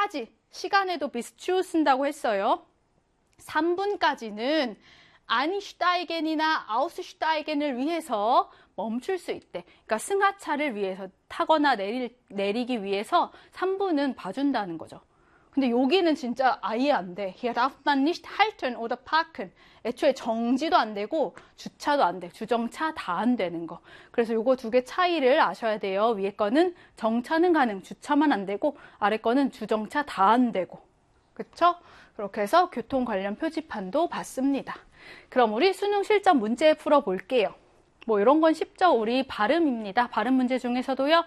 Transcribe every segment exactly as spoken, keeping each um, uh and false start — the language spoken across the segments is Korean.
분까지 시간에도 bis zu 쓴다고 했어요. 삼 분까지는 einsteigen이나 aussteigen을 위해서 멈출 수 있대. 그러니까 승하차를 위해서 타거나 내릴, 내리기 위해서 삼 분은 봐준다는 거죠. 근데 여기는 진짜 아예 안 돼. Hier darf man nicht halten oder parken. 애초에 정지도 안 되고 주차도 안 돼. 주정차 다 안 되는 거. 그래서 요거 두 개 차이를 아셔야 돼요. 위에 거는 정차는 가능, 주차만 안 되고 아래 거는 주정차 다 안 되고. 그쵸? 그렇게 해서 교통 관련 표지판도 봤습니다. 그럼 우리 수능 실전 문제 풀어볼게요. 뭐 이런 건 쉽죠? 우리 발음입니다. 발음 문제 중에서도요.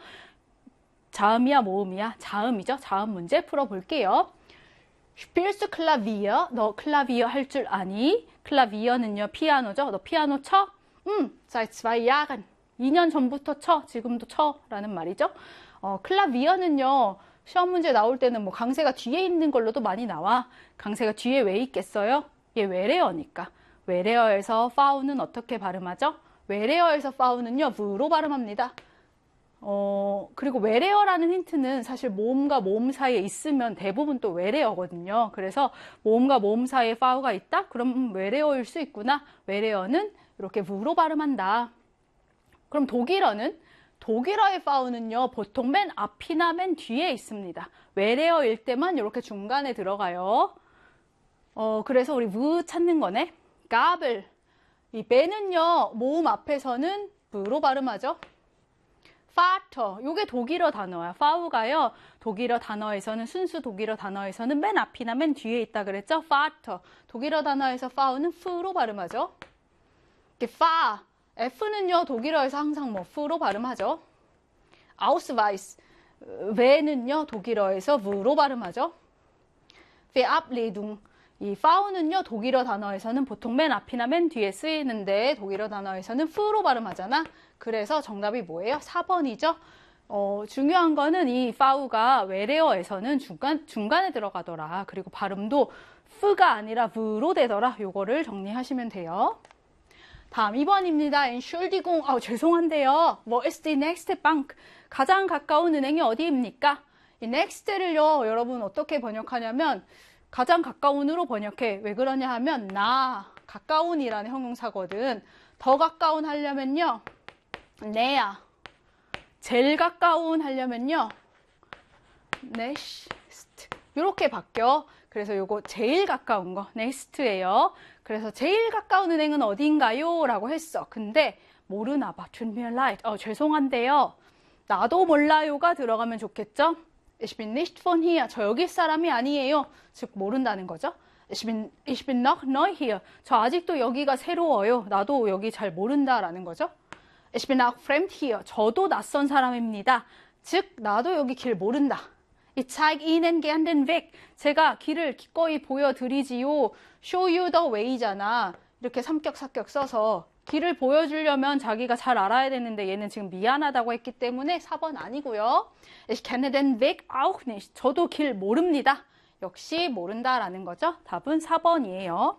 자음이야 모음이야? 자음이죠. 자음 문제 풀어볼게요. Spielst du Klavier? 너 클라비어 할 줄 아니? 클라비어는요 피아노죠. 너 피아노 쳐? 음, seit zwei Jahren. 이 년 전부터 쳐. 지금도 쳐. 라는 말이죠. 어, 클라비어는요 시험 문제 나올 때는 뭐 강세가 뒤에 있는 걸로도 많이 나와. 강세가 뒤에 왜 있겠어요? 얘 외래어니까. 외래어에서 파우는 어떻게 발음하죠? 외래어에서 파우는요 브로 발음합니다. 어, 그리고 외래어라는 힌트는 사실 모음과 모음 사이에 있으면 대부분 또 외래어거든요. 그래서 모음과 모음 사이에 파우가 있다? 그럼 외래어일 수 있구나. 외래어는 이렇게 브로 발음한다. 그럼 독일어는? 독일어의 파우는요 보통 맨 앞이나 맨 뒤에 있습니다. 외래어일 때만 이렇게 중간에 들어가요. 어, 그래서 우리 무 찾는 거네. 가블. 이 배는요 모음 앞에서는 브로 발음하죠. 파터, 요게 독일어 단어야. 파우가요 독일어 단어에서는 순수 독일어 단어에서는 맨 앞이나 맨 뒤에 있다 그랬죠. 파터. 독일어 단어에서 파우는 프로 발음하죠. 이렇게 파. F는요 독일어에서 항상 뭐 프로 발음하죠. 아우스바이스. 외는요 독일어에서 브로 발음하죠. Verabredung. 이 파우는요 독일어 단어에서는 보통 맨 앞이나 맨 뒤에 쓰이는데 독일어 단어에서는 프로 발음하잖아. 그래서 정답이 뭐예요? 사 번이죠. 어, 중요한 거는 이 파우가 외래어에서는 중간, 중간에 들어가더라. 그리고 발음도 프가 아니라 브로 되더라. 요거를 정리하시면 돼요. 다음 이 번입니다. Entschuldigung. 아, 죄송한데요. Wo ist die nächste Bank? 가장 가까운 은행이 어디입니까? 이 next를요 여러분 어떻게 번역하냐면 가장 가까운으로 번역해. 왜 그러냐 하면 나, 가까운이라는 형용사거든. 더 가까운 하려면요. 내야. 제일 가까운 하려면요. next. 이렇게 바뀌어. 그래서 요거 제일 가까운 거 next예요. 그래서 제일 가까운 은행은 어디인가요? 라고 했어. 근데 모르나 봐. tut mir leid. 어, 죄송한데요. 나도 몰라요가 들어가면 좋겠죠? Ich bin nicht von hier. 저 여기 사람이 아니에요. 즉 모른다는 거죠. Ich bin, ich bin noch neu hier. 저 아직도 여기가 새로워요. 나도 여기 잘 모른다라는 거죠. Ich bin auch fremd hier. 저도 낯선 사람입니다. 즉 나도 여기 길 모른다. Ich zeige Ihnen gern den Weg. 제가 길을 기꺼이 보여드리지요. Show you the way잖아. 이렇게 삼격사격 써서 길을 보여주려면 자기가 잘 알아야 되는데 얘는 지금 미안하다고 했기 때문에 사 번 아니고요. Ich kenne den Weg auch nicht. 저도 길 모릅니다. 역시 모른다라는 거죠. 답은 사 번이에요.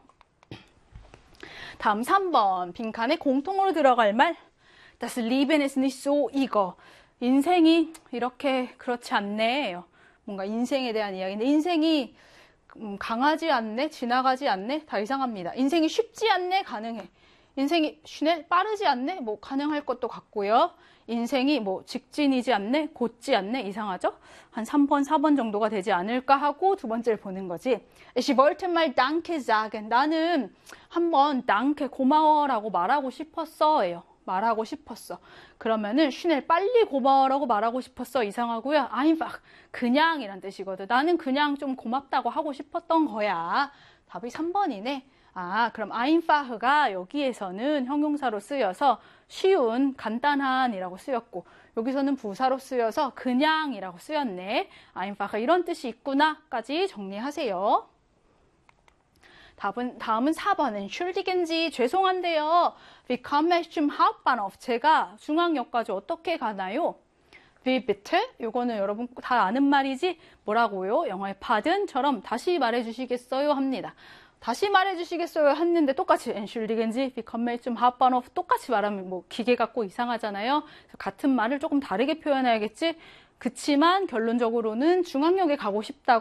다음 삼 번. 빈칸에 공통으로 들어갈 말. Das Leben ist nicht so 이거. 인생이 이렇게 그렇지 않네요. 뭔가 인생에 대한 이야기인데 인생이 음, 강하지 않네? 지나가지 않네? 다 이상합니다. 인생이 쉽지 않네? 가능해. 인생이 쉬네? 빠르지 않네? 뭐 가능할 것도 같고요. 인생이 뭐 직진이지 않네? 곧지 않네? 이상하죠? 한 삼 번, 사 번 정도가 되지 않을까 하고 두 번째를 보는 거지. Ich wollte mal danke sagen. 나는 한번 danke 고마워라고 말하고 싶었어요. 말하고 싶었어. 그러면은 슈넬 빨리 고마워라고 말하고 싶었어. 이상하고요. einfach 그냥 이란 뜻이거든. 나는 그냥 좀 고맙다고 하고 싶었던 거야. 답이 삼 번이네. 아, 그럼 einfach가 여기에서는 형용사로 쓰여서 쉬운, 간단한 이라고 쓰였고 여기서는 부사로 쓰여서 그냥 이라고 쓰였네. einfach 이런 뜻이 있구나까지 정리하세요. 답은, 다음은 사 번. Entschuldigen 죄송한데요. Wie komme ich zum Hauptbahnhof? 제가 중앙역까지 어떻게 가나요? Wie bitte? 요거는 여러분 다 아는 말이지 뭐라고요? 영어의 pardon처럼 다시 말해주시겠어요? 합니다. 다시 말해주시겠어요? 했는데 똑같이 Entschuldigen Sie, wie komme ich zum Hauptbahnhof? 똑같이 말하면 뭐 기계 같고 이상하잖아요. 그래서 같은 말을 조금 다르게 표현해야겠지? 그치만 결론적으로는 중앙역에 가고 싶다고